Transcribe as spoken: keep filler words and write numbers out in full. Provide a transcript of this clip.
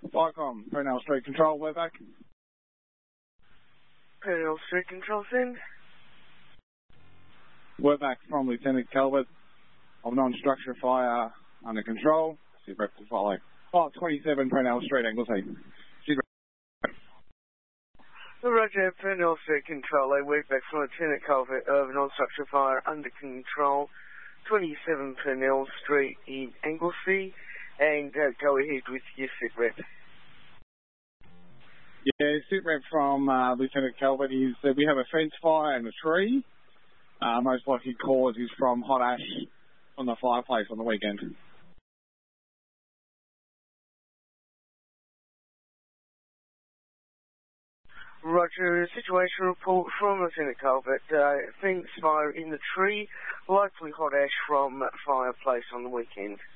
Vicom, Purnell Street Control, we're back. Purnell Street Control, send. We're back from Lieutenant Calvert of non-structure fire under control. Sit rep to follow. Oh, twenty-seven Purnell Street, Anglesey. Sit rep. Roger, Purnell Street Control. I work back from Lieutenant Calvert of non-structure fire under control. twenty-seven Purnell Street in Anglesey. And uh, go ahead with your sit rep. Yeah, sit rep from uh, Lieutenant Calvert is that we have a fence fire and a tree. Uh, most likely cause is from hot ash on the fireplace on the weekend. Roger, situation report from Lieutenant Calvert. Uh, fence fire in the tree, likely hot ash from fireplace on the weekend.